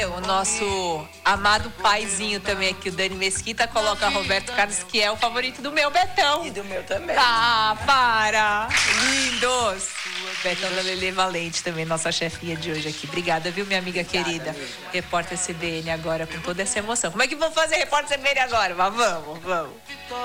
O nosso amado paizinho também aqui, o Dani Mesquita, coloca Roberto Carlos, que é o favorito do meu Betão. E do meu também. Ah, para! Lindos! Betão da Lelê Valente também, nossa chefinha de hoje aqui. Obrigada, viu, minha amiga querida? Repórter CBN agora, com toda essa emoção. Como é que vão fazer repórter CBN agora? Mas vamos.